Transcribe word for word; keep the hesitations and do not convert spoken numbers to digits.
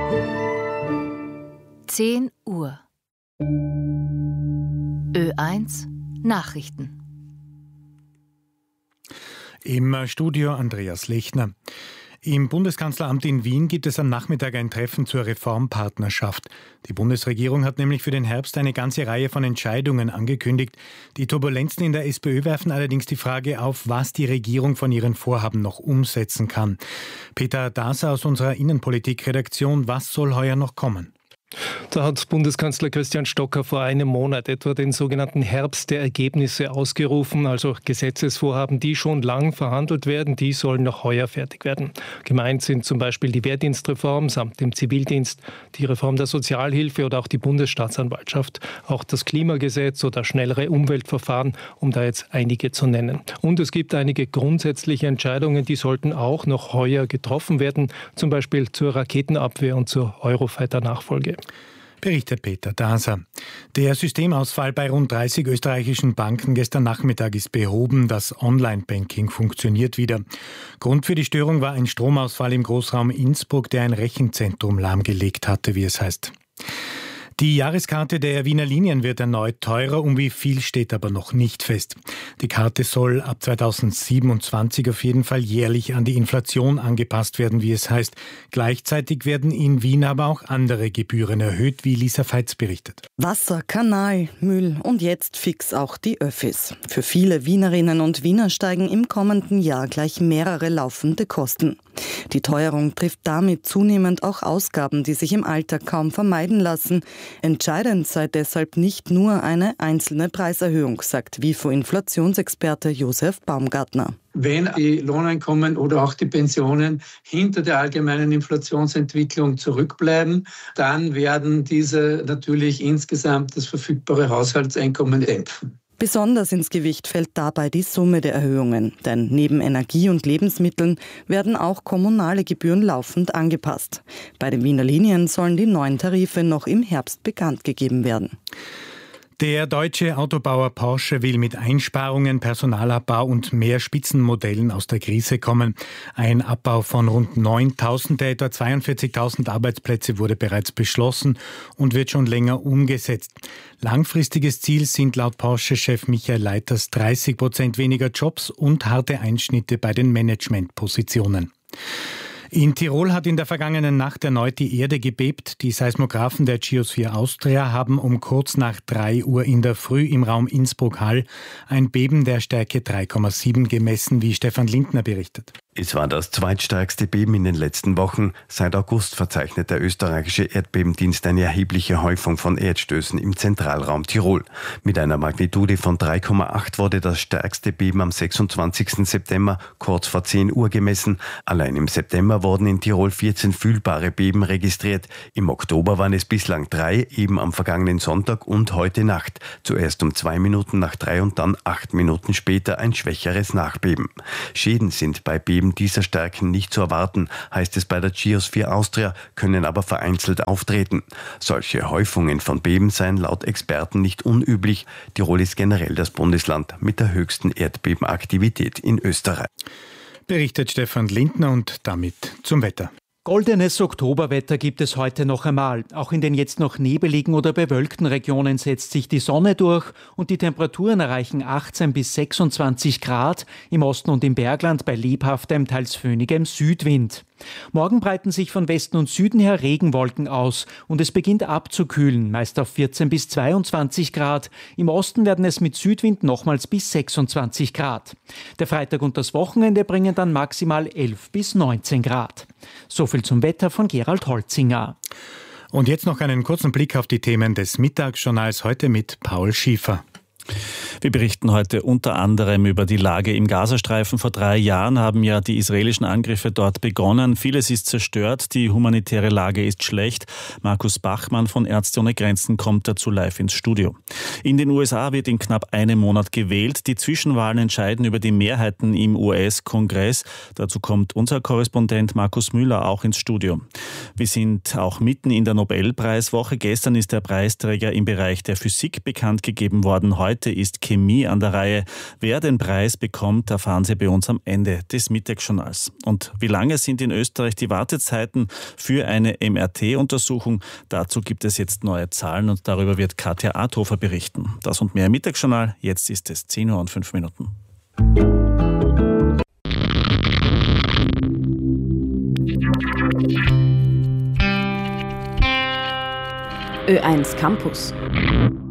zehn Uhr. Ö eins Nachrichten. Im Studio Andreas Lechner. Im Bundeskanzleramt in Wien gibt es am Nachmittag ein Treffen zur Reformpartnerschaft. Die Bundesregierung hat nämlich für den Herbst eine ganze Reihe von Entscheidungen angekündigt. Die Turbulenzen in der SPÖ werfen allerdings die Frage auf, was die Regierung von ihren Vorhaben noch umsetzen kann. Peter Daser aus unserer Innenpolitik-Redaktion, was soll heuer noch kommen? Da hat Bundeskanzler Christian Stocker vor einem Monat etwa den sogenannten Herbst der Ergebnisse ausgerufen, also Gesetzesvorhaben, die schon lang verhandelt werden, die sollen noch heuer fertig werden. Gemeint sind zum Beispiel die Wehrdienstreform samt dem Zivildienst, die Reform der Sozialhilfe oder auch die Bundesstaatsanwaltschaft, auch das Klimagesetz oder schnellere Umweltverfahren, um da jetzt einige zu nennen. Und es gibt einige grundsätzliche Entscheidungen, die sollten auch noch heuer getroffen werden, zum Beispiel zur Raketenabwehr und zur Eurofighter-Nachfolge. Berichtet Peter Daser. Der Systemausfall bei rund dreißig österreichischen Banken gestern Nachmittag ist behoben. Das Online-Banking funktioniert wieder. Grund für die Störung war ein Stromausfall im Großraum Innsbruck, der ein Rechenzentrum lahmgelegt hatte, wie es heißt. Die Jahreskarte der Wiener Linien wird erneut teurer, um wie viel steht aber noch nicht fest. Die Karte soll ab zweitausendsiebenundzwanzig auf jeden Fall jährlich an die Inflation angepasst werden, wie es heißt. Gleichzeitig werden in Wien aber auch andere Gebühren erhöht, wie Lisa Veitz berichtet. Wasser, Kanal, Müll und jetzt fix auch die Öffis. Für viele Wienerinnen und Wiener steigen im kommenden Jahr gleich mehrere laufende Kosten. Die Teuerung trifft damit zunehmend auch Ausgaben, die sich im Alltag kaum vermeiden lassen. Entscheidend sei deshalb nicht nur eine einzelne Preiserhöhung, sagt W I F O-Inflationsexperte Josef Baumgartner. Wenn die Lohneinkommen oder auch die Pensionen hinter der allgemeinen Inflationsentwicklung zurückbleiben, dann werden diese natürlich insgesamt das verfügbare Haushaltseinkommen dämpfen. Besonders ins Gewicht fällt dabei die Summe der Erhöhungen, denn neben Energie und Lebensmitteln werden auch kommunale Gebühren laufend angepasst. Bei den Wiener Linien sollen die neuen Tarife noch im Herbst bekannt gegeben werden. Der deutsche Autobauer Porsche will mit Einsparungen, Personalabbau und mehr Spitzenmodellen aus der Krise kommen. Ein Abbau von rund neuntausend der etwa zweiundvierzigtausend Arbeitsplätze wurde bereits beschlossen und wird schon länger umgesetzt. Langfristiges Ziel sind laut Porsche-Chef Michael Leiters dreißig Prozent weniger Jobs und harte Einschnitte bei den Managementpositionen. In Tirol hat in der vergangenen Nacht erneut die Erde gebebt. Die Seismographen der Geosphere Austria haben um kurz nach drei Uhr in der Früh im Raum Innsbruck-Hall ein Beben der Stärke drei Komma sieben gemessen, wie Stefan Lindner berichtet. Es war das zweitstärkste Beben in den letzten Wochen. Seit August verzeichnet der österreichische Erdbebendienst eine erhebliche Häufung von Erdstößen im Zentralraum Tirol. Mit einer Magnitude von drei Komma acht wurde das stärkste Beben am sechsundzwanzigsten September kurz vor zehn Uhr gemessen. Allein im September wurden in Tirol vierzehn fühlbare Beben registriert. Im Oktober waren es bislang drei, eben am vergangenen Sonntag und heute Nacht. Zuerst um zwei Minuten nach drei und dann acht Minuten später ein schwächeres Nachbeben. Schäden sind bei Beben dieser Stärken nicht zu erwarten, heißt es bei der Geosphere Austria, können aber vereinzelt auftreten. Solche Häufungen von Beben seien laut Experten nicht unüblich. Tirol ist generell das Bundesland mit der höchsten Erdbebenaktivität in Österreich. Berichtet Stefan Lindner und damit zum Wetter. Goldenes Oktoberwetter gibt es heute noch einmal. Auch in den jetzt noch nebeligen oder bewölkten Regionen setzt sich die Sonne durch und die Temperaturen erreichen achtzehn bis sechsundzwanzig Grad, im Osten und im Bergland bei lebhaftem, teils föhnigem Südwind. Morgen breiten sich von Westen und Süden her Regenwolken aus und es beginnt abzukühlen, meist auf vierzehn bis zweiundzwanzig Grad. Im Osten werden es mit Südwind nochmals bis sechsundzwanzig Grad. Der Freitag und das Wochenende bringen dann maximal elf bis neunzehn Grad. So viel zum Wetter von Gerald Holzinger. Und jetzt noch einen kurzen Blick auf die Themen des Mittagsjournals heute mit Paul Schiefer. Wir berichten heute unter anderem über die Lage im Gazastreifen. Vor drei Jahren haben ja die israelischen Angriffe dort begonnen. Vieles ist zerstört, die humanitäre Lage ist schlecht. Markus Bachmann von Ärzte ohne Grenzen kommt dazu live ins Studio. In den U S A wird in knapp einem Monat gewählt. Die Zwischenwahlen entscheiden über die Mehrheiten im U S-Kongress. Dazu kommt unser Korrespondent Markus Müller auch ins Studio. Wir sind auch mitten in der Nobelpreiswoche. Gestern ist der Preisträger im Bereich der Physik bekannt gegeben worden. Heute Heute ist Chemie an der Reihe. Wer den Preis bekommt, erfahren Sie bei uns am Ende des Mittagsjournals. Und wie lange sind in Österreich die Wartezeiten für eine M R T-Untersuchung? Dazu gibt es jetzt neue Zahlen und darüber wird Katja Adhofer berichten. Das und mehr im Mittagsjournal. Jetzt ist es zehn Uhr und fünf Minuten. Ö eins Campus.